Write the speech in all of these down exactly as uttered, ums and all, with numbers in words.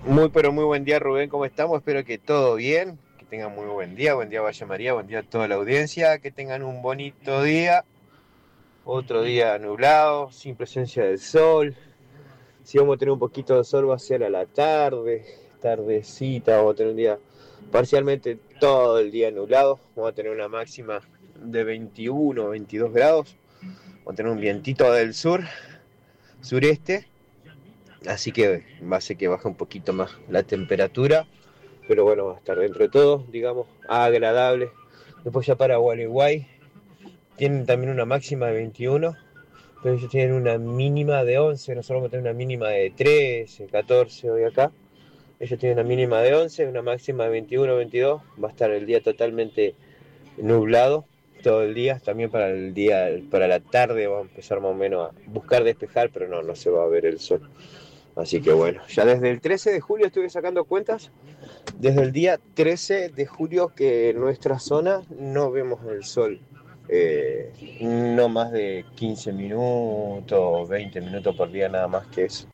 Muy, pero muy buen día, Rubén, ¿cómo estamos? Espero que todo bien, que tengan muy buen día, buen día Vaya María, buen día a toda la audiencia, que tengan un bonito día, otro día nublado, sin presencia del sol. Si vamos a tener un poquito de sol va a ser a la tarde, tardecita, vamos a tener un día parcialmente todo el día nublado, vamos a tener una máxima de veintiuno, veintidós grados, vamos a tener un vientito del sur, sureste. Así que va a ser que baja un poquito más la temperatura, pero bueno, va a estar dentro de todo, digamos, agradable. Después ya para Gualeguay tienen también una máxima de veintiuno, pero ellos tienen una mínima de once, nosotros vamos a tener una mínima de trece, catorce hoy acá. Ellos tienen una mínima de once, una máxima de veintiuno, veintidós, va a estar el día totalmente nublado todo el día, también para el día, para la tarde va a empezar más o menos a buscar despejar, pero no, no se va a ver el sol. Así que bueno, ya desde el trece de julio estuve sacando cuentas, desde el día trece de julio que en nuestra zona no vemos el sol, eh, no más de quince minutos, veinte minutos por día, nada más que eso.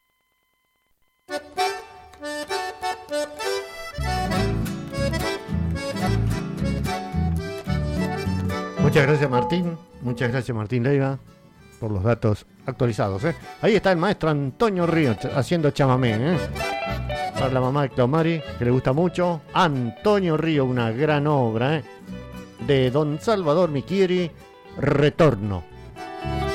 Muchas gracias, Martín, muchas gracias, Martín Leiva, por los datos actualizados, ¿eh? Ahí está el maestro Antonio Ríos haciendo chamamé, ¿eh? Para la mamá de Claumari, que le gusta mucho. Antonio Ríos, una gran obra, ¿eh? De Don Salvador Michieri, Retorno.